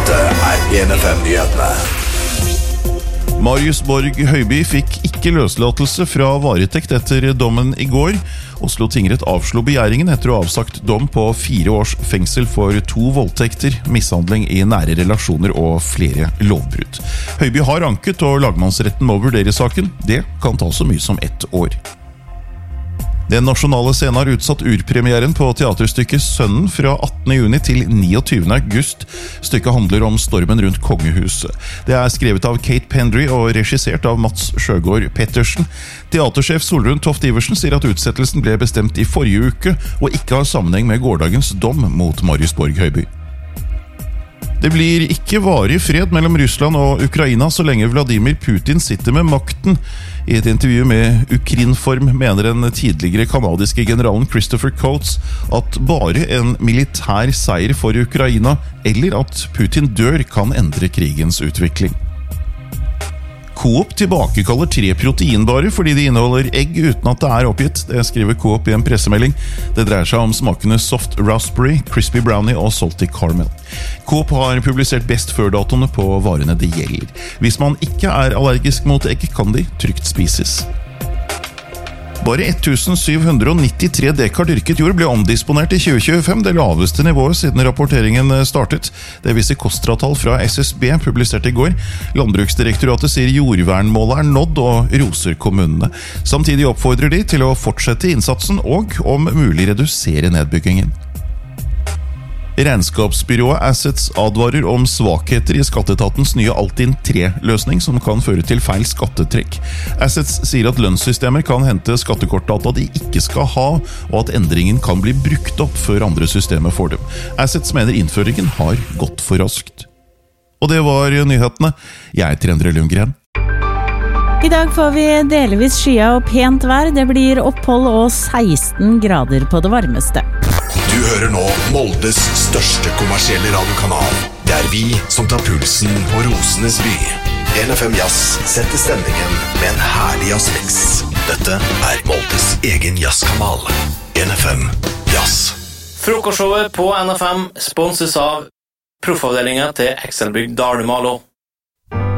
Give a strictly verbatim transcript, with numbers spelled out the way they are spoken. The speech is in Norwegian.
Dette er en F M-nyhetene. Marius Borg Høiby fikk ikke løslatelse fra varetekt etter dommen i går. Oslo tingrett avslo begjæringen etter å ha avsagt dom på fire års fengsel for to voldtekter, mishandling i nære relasjoner og flere lovbrudd. Høiby har anket, og lagmannsretten må vurdere saken. Det kan ta så mye som ett år. Den nasjonale scenen har utsatt urpremieren på teaterstykket Sønnen fra attende juni til niogtyvende august. Stykket handler om stormen rundt kongehuset. Det er skrevet av Kate Pendry og regissert av Mats Sjøgaard Pettersen. Teatersjef Solrun Toft Iversen sier at utsettelsen ble bestemt i forrige uke, og ikke har sammenheng med gårdagens dom mot Marius Borg Høiby. Det blir ikke varig fred mellom Russland og Ukraina så lenge Vladimir Putin sitter med makten. I et intervju med Ukrinform mener den tidligere kanadiske generalen Christopher Coates at bare en militær seier for Ukraina, eller at Putin dør, kan endre krigens utvikling. Coop tilbakekaller tre proteinbarer fordi de inneholder egg uten at det er oppgitt. Det skriver Coop i en pressemelding. Det dreier seg om smakene Soft Raspberry, Crispy Brownie og Salty Caramel. Coop har publisert best før-datoene på varene det gjelder. Hvis man ikke er allergisk mot egg, kan de trygt spises. Bare tusen syv hundre nittitre dekar dyrket jord ble omdisponert i tjue tjuefem, det laveste nivået siden rapporteringen startet. Det viser kostratall fra S S B, publisert i går. Landbruksdirektoratet sier jordvernmålet er nådd og roser kommunene. Samtidig oppfordrer de til å fortsette innsatsen og om mulig redusere nedbyggingen. Regnskapsbyrået Assets advarer om svakheter i skatteetatens nye Altinn tre-løsning som kan føre til feil skattetrekk. Assets sier at lønnssystemer kan hente skattekortdata de ikke skal ha, og at endringen kan bli brukt opp før andre systemer får dem. Assets mener innføringen har gått for raskt. Og det var nyhetene. Jeg heter Endre Lundgren. I dag får vi delvis skya og pent vær. Det blir opphold og seksten grader på det varmeste. Du hører nå Moldes største kommersielle radiokanal. Det er vi som tar pulsen på Rosenes by. en F M Jazz setter stemningen med en herlig jazzmix. Dette er Moldes egen jazzkanal. en F M Jazz. Frokostshowet på N F M sponses av proffavdelingen til Excelbygg Dalumalo.